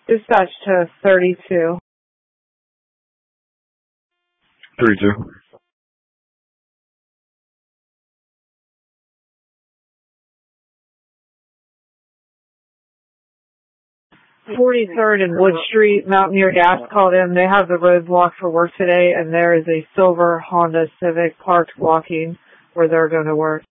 Dispatch to 32. 32. 43rd and Wood Street, Mountaineer Gas called in. They have the road blocked for work today, and there is a silver Honda Civic parked blocking where they're going to work.